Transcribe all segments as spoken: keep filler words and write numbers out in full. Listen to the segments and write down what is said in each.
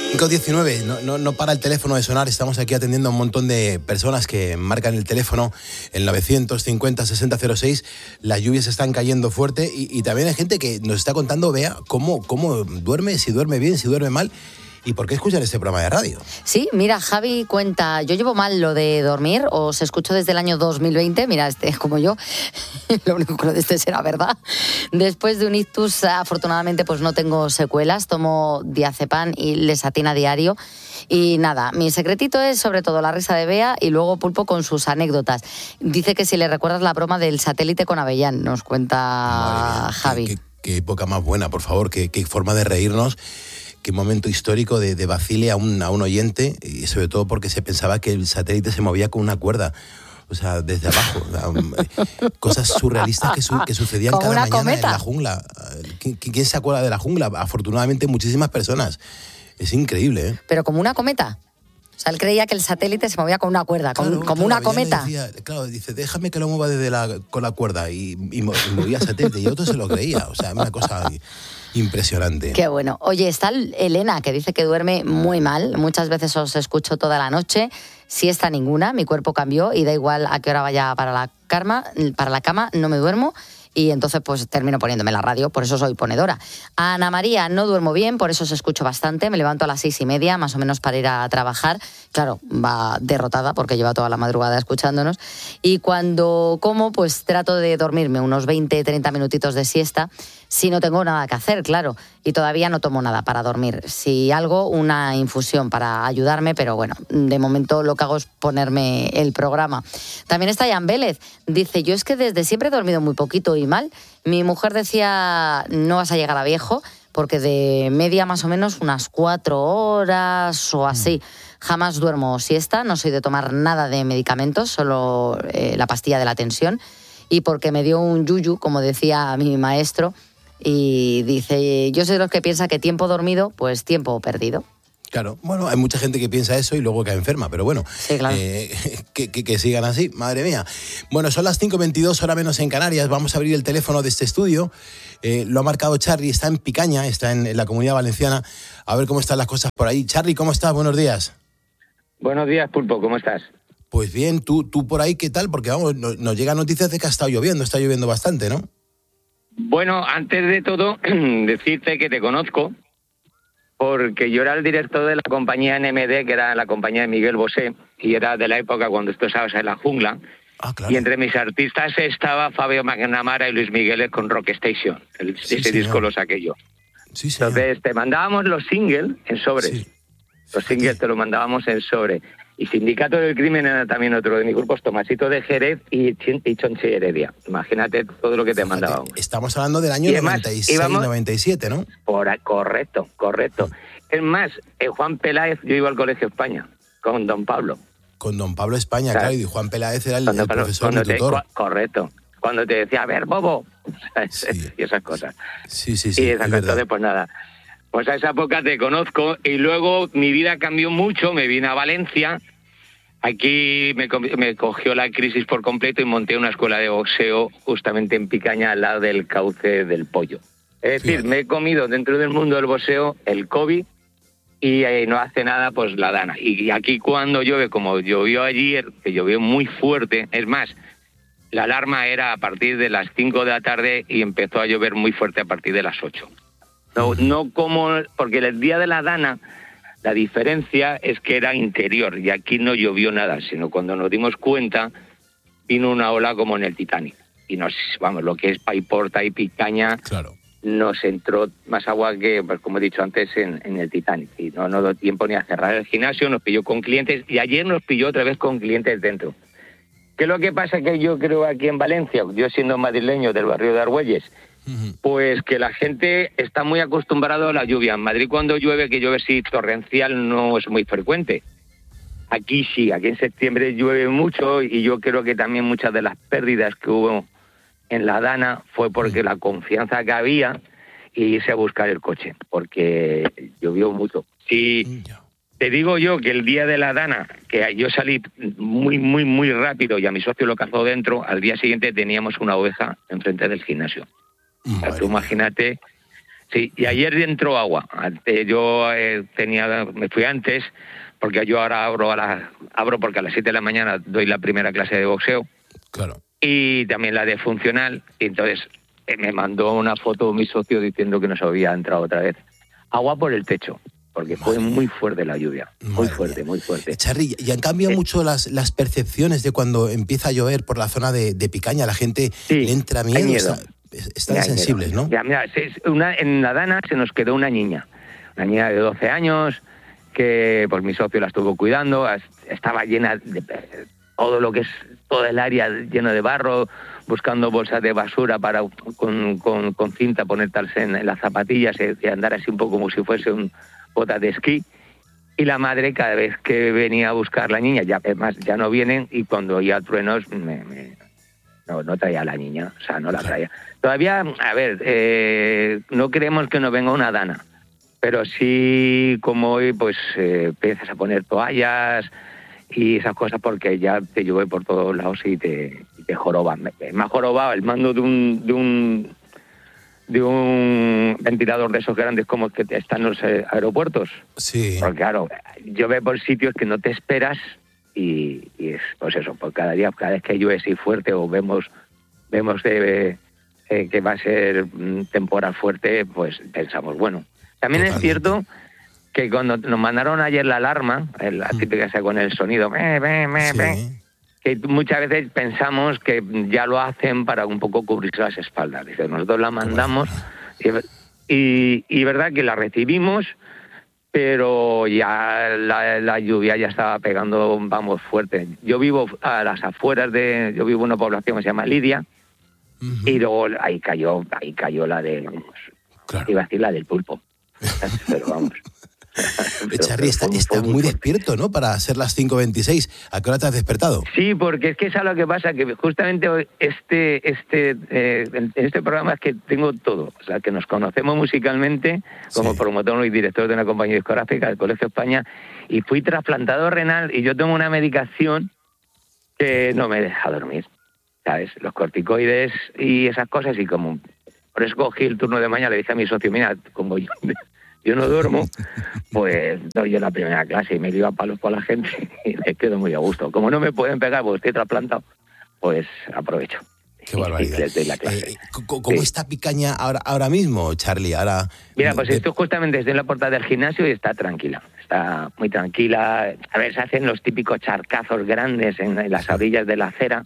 cinco diecinueve, no, no, no para el teléfono de sonar. Estamos aquí atendiendo a un montón de personas que marcan el teléfono, el novecientos cincuenta sesenta cero seis. Las lluvias están cayendo fuerte y, y también hay gente que nos está contando, Bea, cómo, cómo duerme, si duerme bien, si duerme mal. ¿Y por qué escuchan este programa de radio? Sí, mira, Javi cuenta, yo llevo mal lo de dormir, os escucho desde el año dos mil veinte, mira, este es como yo, lo único que lo de este será verdad. Después de un ictus, afortunadamente, pues no tengo secuelas, tomo diazepam y lesatina diario. Y nada, mi secretito es sobre todo la risa de Bea y luego Pulpo con sus anécdotas. Dice que si le recuerdas la broma del satélite con Avellán, nos cuenta Javi. Qué, qué, qué época más buena, por favor, qué, qué forma de reírnos. Qué momento histórico de, de vacile a un, a un oyente, y sobre todo porque se pensaba que el satélite se movía con una cuerda, o sea, desde abajo. Um, cosas surrealistas que, su, que sucedían como cada una mañana cometa. En la jungla. ¿Quién, ¿Quién se acuerda de la jungla? Afortunadamente, muchísimas personas. Es increíble, ¿eh? Pero como una cometa. O sea, él creía que el satélite se movía con una cuerda, claro, con, como claro, una cometa. Decía, claro, dice, déjame que lo mueva desde la, con la cuerda, y, y, y movía el satélite, y otro se lo creía. O sea, una cosa impresionante. Qué bueno. Oye, está Elena, que dice que duerme muy mal. Muchas veces os escucho toda la noche. Siesta ninguna, mi cuerpo cambió y da igual a qué hora vaya para la cama, para la cama no me duermo. Y entonces pues termino poniéndome la radio, por eso soy ponedora. A Ana María, no duermo bien, por eso os escucho bastante, me levanto a las seis y media, más o menos para ir a trabajar. Claro, va derrotada porque lleva toda la madrugada escuchándonos. Y cuando como, pues trato de dormirme unos veinte, treinta minutitos de siesta, si no tengo nada que hacer, claro. Y todavía no tomo nada para dormir. Si algo, una infusión para ayudarme, pero bueno, de momento lo que hago es ponerme el programa. También está Jan Vélez, dice, yo es que desde siempre he dormido muy poquito y mal. Mi mujer decía, no vas a llegar a viejo, porque de media más o menos unas cuatro horas o así. Jamás duermo siesta, no soy de tomar nada de medicamentos, solo eh, la pastilla de la tensión. Y porque me dio un yuyu, como decía mi maestro, y dice, yo soy de los que piensa que tiempo dormido, pues tiempo perdido. Claro, bueno, hay mucha gente que piensa eso y luego cae enferma, pero bueno, sí, claro. eh, que, que, que sigan así, madre mía. Bueno, son las cinco veintidós, hora menos en Canarias, vamos a abrir el teléfono de este estudio, eh, lo ha marcado Charly, está en Picaña, está en, en la Comunidad Valenciana, a ver cómo están las cosas por ahí. Charly, ¿cómo estás? Buenos días. Buenos días, Pulpo, ¿cómo estás? Pues bien, ¿tú, tú por ahí qué tal? Porque vamos, nos, nos llegan noticias de que ha estado lloviendo, está lloviendo bastante, ¿no? Bueno, antes de todo, decirte que te conozco, porque yo era el director de la compañía N M D, que era la compañía de Miguel Bosé, y era de la época cuando tú estabas en la jungla. Ah, claro. Y entre mis artistas estaba Fabio McNamara y Luis Miguel con Rock Station. El, Sí, ese señor. disco lo saqué yo. Sí, señor. Entonces te mandábamos los singles en sobres. Sí. Los singles te los mandábamos en sobre. Y Sindicato del Crimen era también otro de mis grupos, Tomasito de Jerez y, Chin, y Chonche Heredia. Imagínate todo lo que te Fíjate, mandábamos. estamos hablando del año Y además, noventa y seis, íbamos- noventa y siete, ¿no? Por ahí, correcto, correcto. Es más, eh, Juan Peláez, yo iba al Colegio España con don Pablo. Con don Pablo España, Claro. claro, y Juan Peláez era el, Cuando, el profesor, cuando mi te, tutor. cu- correcto. Cuando te decía, a ver, bobo. Sí. Y esas cosas. Sí, sí, sí, y es esas cosas, verdad. entonces, pues nada. Pues a esa época te conozco y luego mi vida cambió mucho, me vine a Valencia. Aquí me, co- me cogió la crisis por completo y monté una escuela de boxeo justamente en Picaña, al lado del cauce del Pollo. Es decir, Fíjate. me he comido dentro del mundo del boxeo el COVID y eh, no hace nada pues la dana. Y, y aquí cuando llueve, como llovió ayer, que llovió muy fuerte, es más, la alarma era a partir de las cinco de la tarde y empezó a llover muy fuerte a partir de las ocho. No, no como, porque el día de la dana, la diferencia es que era interior y aquí no llovió nada, sino cuando nos dimos cuenta vino una ola como en el Titanic. Y nos, vamos, lo que es Paiporta y Picaña, Claro. nos entró más agua que, pues, como he dicho antes, en, en el Titanic. Y no nos dio tiempo ni a cerrar el gimnasio, nos pilló con clientes y ayer nos pilló otra vez con clientes dentro. ¿Qué es lo que pasa que yo creo aquí en Valencia, yo siendo madrileño del barrio de Argüelles, Ujú. pues que la gente está muy acostumbrada a la lluvia. En Madrid cuando llueve, que llueve sí torrencial, no es muy frecuente. Aquí sí, aquí en septiembre llueve mucho y yo creo que también muchas de las pérdidas que hubo en la Dana fue porque la confianza que había y irse a buscar el coche, porque llovió mucho. Sí. Ya. Te digo yo que el día de la Dana, que yo salí muy, muy, muy rápido y a mi socio lo cazó dentro, al día siguiente teníamos una oveja enfrente del gimnasio. O sea, Madre tú mía. imagínate Sí, y ayer entró agua. Ante- Yo eh, tenía, me fui antes, porque yo ahora abro, a la, abro porque a las siete de la mañana doy la primera clase de boxeo. Claro. Y también la de funcional. Y entonces eh, me mandó una foto mi socio diciendo que nos había entrado otra vez agua por el techo, porque fue Madre muy fuerte la lluvia. Muy Madre fuerte, mía. muy fuerte. Charly, y han cambiado Eh. mucho las, las percepciones de cuando empieza a llover por la zona de, de Picaña. La gente Sí, le entra hay miedo. miedo. Está- están Ya, sensibles, mira, ¿no? ya, mira, se- una, en la Dana se nos quedó una niña, una niña de doce años, que pues mi socio la estuvo cuidando, as- estaba llena de eh, todo lo que es, todo el área lleno de barro, buscando bolsas de basura para con, con, con cinta ponértelas en, en las zapatillas y, y andar así un poco como si fuese un bota de esquí. Y la madre, cada vez que venía a buscar la niña, ya además ya no vienen, y cuando oía truenos me, me- no, no traía a la niña, o sea, no la traía. Todavía, a ver, eh, no queremos que nos venga una dana, pero sí, como hoy, pues eh, empiezas a poner toallas y esas cosas, porque ya te llueve por todos lados y te, y te joroban. Me, me ha jorobado el mando de un, de un de un ventilador de esos grandes como que están en los eh, aeropuertos. Sí. Porque claro, llueve por sitios que no te esperas y, y es pues eso, pues cada día, cada vez que llueve así fuerte o vemos vemos eh, eh, que va a ser mm, temporal fuerte, pues pensamos, bueno. También Totalmente. es cierto que cuando nos mandaron ayer la alarma, eh, la típica esa con el sonido, me, me, me, me, Sí. que muchas veces pensamos que ya lo hacen para un poco cubrirse las espaldas. Dice, nosotros la mandamos y, y, y verdad que la recibimos, pero ya la, la lluvia ya estaba pegando, vamos, fuerte. Yo vivo a las afueras de, yo vivo en una población que se llama Lidia, Ujú. y luego ahí cayó, ahí cayó la de, vamos, Claro. iba a decir la del pulpo, pero vamos. Eh, Charly, está, está muy despierto, ¿no? Para ser las cinco veintiséis. ¿A qué hora te has despertado? Sí, porque es que es a lo que pasa, que justamente hoy este este eh, en este programa es que tengo todo. O sea, que nos conocemos musicalmente como Sí. promotor y director de una compañía discográfica del Colegio España, y fui trasplantado renal y yo tomo una medicación que no me deja dormir, ¿sabes? Los corticoides y esas cosas, y como por eso cogí el turno de mañana, le dije a mi socio, mira, como yo, yo no duermo, pues doy yo la primera clase y me dio a palos por la gente y me quedo muy a gusto. Como no me pueden pegar porque estoy trasplantado, pues aprovecho. Qué barbaridad. Y les doy la clase. Eh, ¿cómo cómo Sí. está Picaña ahora, ahora mismo, Charly? Ahora, Mira, pues de- esto justamente estoy en la puerta del gimnasio y está tranquila. Está muy tranquila. A ver, se hacen los típicos charcazos grandes en, en las orillas de la acera.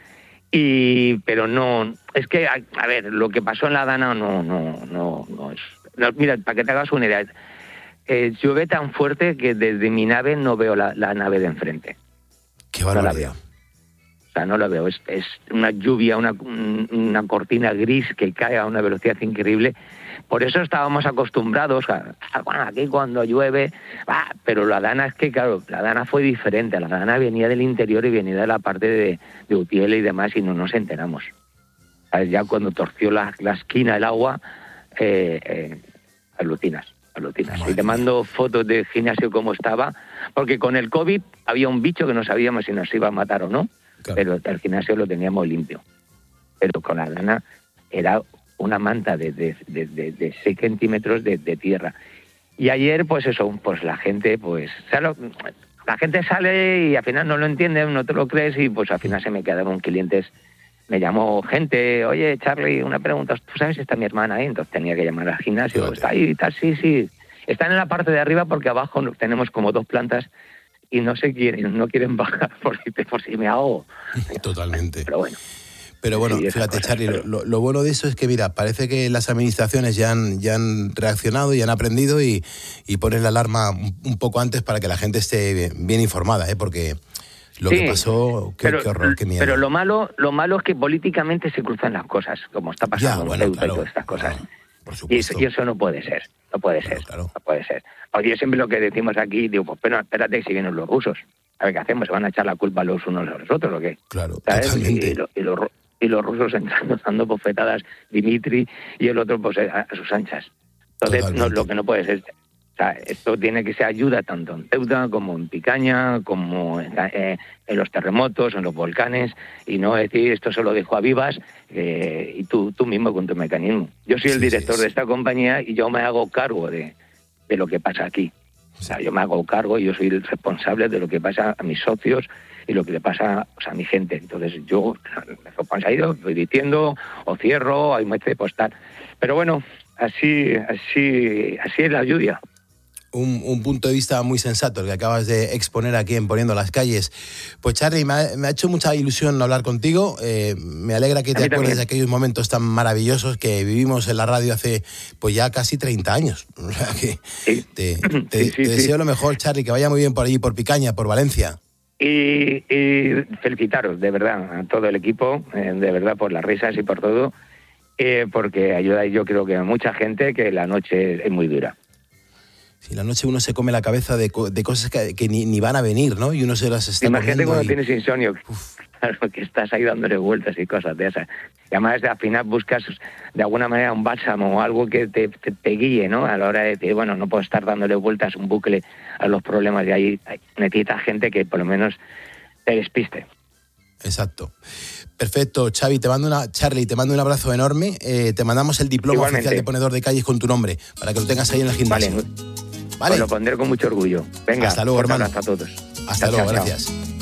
Y, pero no, es que, a, a ver, lo que pasó en la Dana no, no, no, no es. No, mira, para que te hagas una idea, eh, llueve tan fuerte que desde mi nave no veo la, la nave de enfrente. Qué No la barbaridad. veo. O sea, no la veo. Es, es una lluvia, una, una cortina gris que cae a una velocidad increíble. Por eso estábamos acostumbrados a, a bueno, aquí cuando llueve, ah, pero la Dana es que, claro, la Dana fue diferente. La Dana venía del interior y venía de la parte de, de Utiel y demás y no nos enteramos. ¿Sabes? Ya cuando torció la, la esquina el agua, eh, eh, alucinas, alucinas. Madre Y te mando fotos del gimnasio como estaba, porque con el COVID había un bicho que no sabíamos si nos iba a matar o no. Claro. Pero el gimnasio lo teníamos limpio. Pero con la Dana era una manta de, de, de, de, de seis centímetros de, de tierra. Y ayer, pues eso, pues la gente, pues, ¿sabes? La gente sale y al final no lo entiende, no te lo crees, y pues al final se me quedaron clientes. Me llamó gente, oye, Charly, una pregunta, ¿tú sabes si está mi hermana ahí? Entonces tenía que llamar al gimnasio, Fíjate. está ahí y tal, sí, sí. Están en la parte de arriba porque abajo tenemos como dos plantas y no se quieren, no quieren bajar por si, por si me ahogo. Totalmente. Pero bueno. Pero bueno, Sí, esas fíjate, cosas, Charly, pero- lo, lo bueno de eso es que, mira, parece que las administraciones ya han, ya han reaccionado y han aprendido y, y ponen la alarma un, un poco antes para que la gente esté bien, bien informada, ¿eh? Porque lo Sí, que pasó, qué, pero, qué horror, qué miedo. Pero lo malo, lo malo es que políticamente se cruzan las cosas, como está pasando Ya, en bueno, Ceuta claro. y todas estas cosas. Ah, por Y eso, supuesto. y eso no puede ser, no puede Claro, ser, claro. no puede ser. Oye, yo siempre lo que decimos aquí, digo, pues pero espérate si vienen los rusos. A ver qué hacemos, ¿se van a echar la culpa los unos a los otros o qué? Claro, ¿Sabes? totalmente. Y, lo- y los, ru- y los rusos entrando, dando bofetadas, Dimitri, y el otro pues a, a sus anchas. Entonces, no, Totalmente. lo que no puede ser, sea, esto tiene que ser ayuda tanto en Ceuta como en Picaña, como en, eh, en los terremotos, en los volcanes, y no decir esto se lo dejo a Vivas eh, y tú, tú mismo con tu mecanismo. Yo soy el Sí, director sí, de sí. esta compañía y yo me hago cargo de, de lo que pasa aquí. O sea, yo me hago cargo y yo soy el responsable de lo que pasa a mis socios y lo que le pasa, o sea, a mi gente. Entonces yo me responsabilizo, voy diciendo, o cierro, hay muestra de postar. Pero bueno, así, así, así es la lluvia. Un, un punto de vista muy sensato el que acabas de exponer aquí en Poniendo las Calles. Pues Charly, me ha, me ha hecho mucha ilusión hablar contigo. Eh, me alegra que A te mí acuerdes también. de aquellos momentos tan maravillosos que vivimos en la radio hace pues ya casi treinta años. O sea que Sí. te, te- Sí, sí, te sí. deseo lo mejor, Charly, que vaya muy bien por allí, por Picaña, por Valencia. Y, y felicitaros, de verdad, a todo el equipo, eh, de verdad, por las risas y por todo, eh, porque ayuda, yo creo que a mucha gente, que la noche es muy dura. Si la noche uno se come la cabeza de, co- de cosas que, que ni, ni van a venir, ¿no? Y uno se las está Imagínate comiendo cuando y- tienes insomnio, claro, que estás ahí dándole vueltas y cosas de esas. Y además, al final buscas de alguna manera un bálsamo o algo que te, te, te guíe, ¿no? A la hora de decir, bueno, no puedo estar dándole vueltas un bucle a los problemas de ahí. Necesitas gente que por lo menos te despiste. Exacto. Perfecto, Xavi, te mando una, Charly, te mando un abrazo enorme. Eh, te mandamos el diploma Igualmente. oficial de ponedor de calles con tu nombre, para que lo tengas ahí en el gimnasio. Vale. ¿Vale? Os lo pondré con mucho orgullo. Venga, Hasta luego, fuerte hermano. abrazo a todos. Hasta Chao, luego, chao, chao. gracias.